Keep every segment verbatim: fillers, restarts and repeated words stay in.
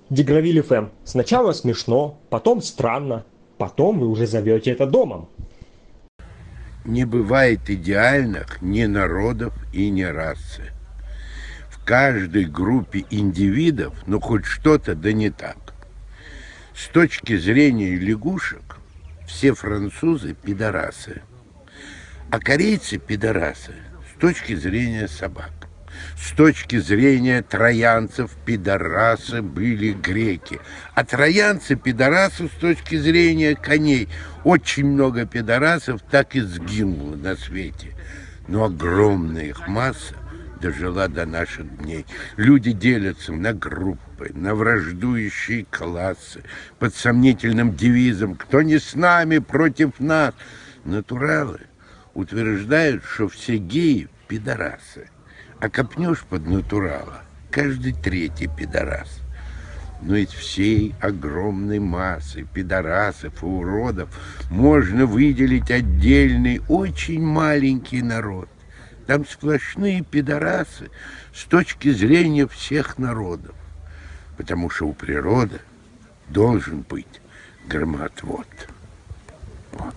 Дегравиль эф эм. Сначала смешно, потом странно, потом вы уже зовете это домом. Не бывает идеальных ни народов и ни расы. В каждой группе индивидов, ну хоть что-то, да не так. С точки зрения лягушек, все французы пидорасы, а корейцы пидорасы с точки зрения собак. С точки зрения троянцев пидорасы были греки, а троянцы пидорасы с точки зрения коней. Очень много пидорасов так и сгинуло на свете, но огромная их масса дожила до наших дней. Люди делятся на группы, на враждующие классы, под сомнительным девизом «Кто не с нами, против нас». Натуралы утверждают, что все геи – пидорасы. А копнешь под натурала, каждый третий пидорас. Но из всей огромной массы пидорасов и уродов можно выделить отдельный, очень маленький народ. Там сплошные пидорасы с точки зрения всех народов. Потому что у природы должен быть громоотвод. Вот.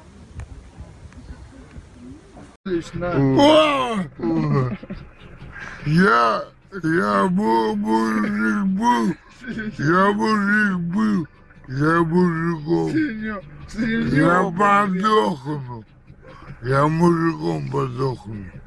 Я, я был мужик был, я мужик был, я мужиком, я подохну, я мужиком подохну.